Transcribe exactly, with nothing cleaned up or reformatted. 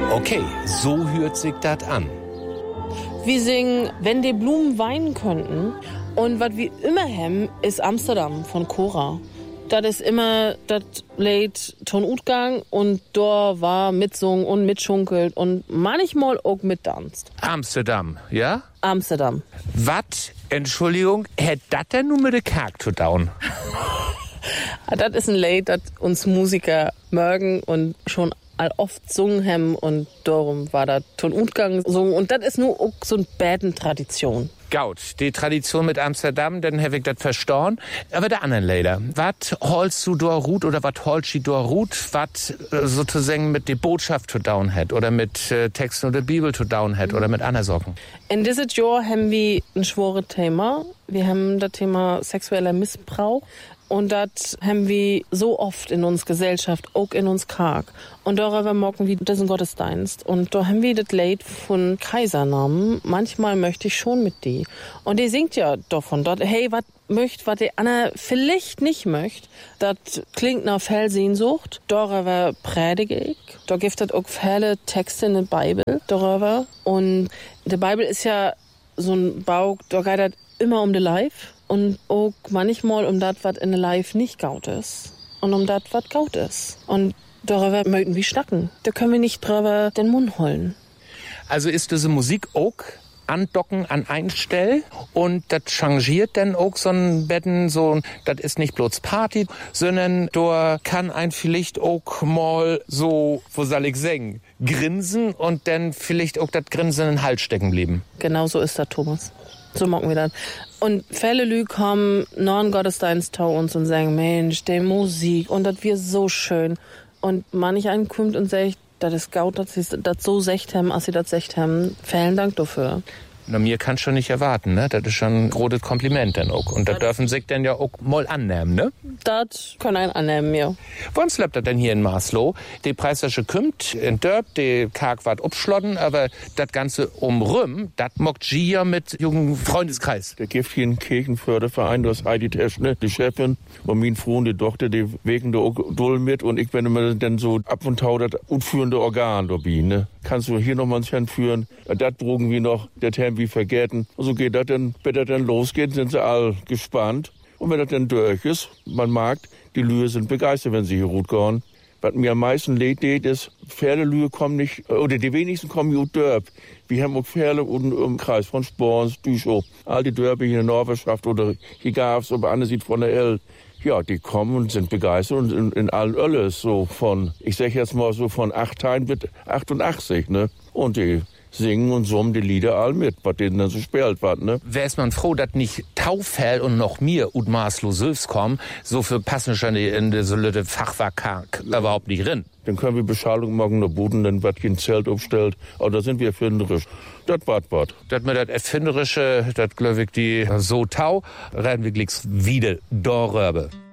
Okay, so hört sich das an. Wir singen Wenn die Blumen weinen könnten. Und was wir immer haben, ist Amsterdam von Cora. Das ist immer das Lied Ton Utgang und da war mitsungen und mitschunkelt und manchmal auch mitdanzt. Amsterdam, ja? Amsterdam. Was, Entschuldigung, hätt das denn nun mit der Kark zu down? Das ist ein Lied, das uns Musiker mögen und schon all oft sungen haben und darum war das Ton Utgang sungen und das ist nur auch so eine Bäden-Tradition. Gaut, die Tradition mit Amsterdam, dann hab ich das verstorn. Aber der anderen Lieder, was holst du da Ruth oder was holst du da Ruth, was äh, sozusagen mit der Botschaft zu down hat oder mit äh, Texten oder Bibel zu down hat oder mit anderen Sorgen? In diesem Jahr haben wir ein schwores Thema. Wir haben das Thema sexueller Missbrauch. Und das haben wir so oft in uns Gesellschaft, auch in uns Karg. Und darüber morgen wir diesen Gottesdienst. Und da haben wir das Lied von Kaisernamen. Manchmal möchte ich schon mit die. Und die singt ja davon, dort, hey, was möcht, was die Anna vielleicht nicht möcht. Das klingt nach Fellsehnsucht. Darüber predige ich. Da gibt es auch viele Texte in der Bibel darüber. Und die Bibel ist ja so ein Bauch, da geht das immer um die Life. Und auch manchmal um das, was in der Life nicht gaut ist. Und um das, was gaut ist. Und darüber möchten wir schnacken. Da können wir nicht drüber den Mund holen. Also ist diese Musik auch andocken an ein Stell und das changiert dann auch so ein Betten, so, das ist nicht bloß Party, sondern da kann ein vielleicht auch mal so, wo soll ich sagen, grinsen und dann vielleicht auch das Grinsen in den Hals stecken bleiben. Genau so ist das, Thomas. So machen wir das. Und viele Leute kommen nach dem Gottesdienst zu uns und sagen, Mensch, die Musik und das wird so schön. Und manch einen kommt und sagt, das ist gut, dass sie das so secht haben, als sie das secht haben. Vielen Dank dafür. Na, mir kannst du nicht erwarten, ne? Das ist schon ein großes Kompliment dann auch. Und das dürfen sich dann ja auch mal annehmen, ne? Das können ein annehmen, ja. Wann lebt das denn hier in Maslow? Die Preisische kümmt in Dörp, die Karg ward upschlodden, aber das Ganze um Rüm, das mockt Gia mit jungen Freundeskreis. Der gibt hier einen Kirchenförderverein, das Heidi Teschne, die Chefin, und mein Freund, die Tochter, die wegen der Dull mit, und ich bin immer dann so ab und tau das utführende Organ dabei, ne? Kannst du hier noch mal ins Hand führen, das drogen wir noch, der Term wie vergessen. Und so geht das dann, wenn das dann losgeht, sind sie all gespannt. Und wenn das dann durch ist, man mag, die Lühe sind begeistert, wenn sie hier gut gehen. Was mir am meisten leid geht, ist, Pferdelühe kommen nicht, oder die wenigsten kommen hier aus Dörp. Wir haben auch Pferde im Kreis von Sporns, Düschow, all die Dörper hier in der Norwerschaft oder hier gab's, aber andere sieht von der L. Ja, die kommen und sind begeistert und in, in allen Ölles, so von, ich sag jetzt mal so von acht Teilen bis achtundachtzig, ne? Und die singen und summen die Lieder all mit, was denen dann so spielt wird, ne? Wär ist man froh, dass nicht Taufell und noch mir ut Maslow Sülfs kommen, so für passen schon in die so lütte Fachwerk überhaupt nicht rein. Dann können wir Beschallung morgen noch buden, dann wird kein Zelt aufstellt, aber da sind wir erfinderisch. Das wart was. Das mit das Erfinderische, das glaube ich, die so tau, reden wir glicks wieder darüber.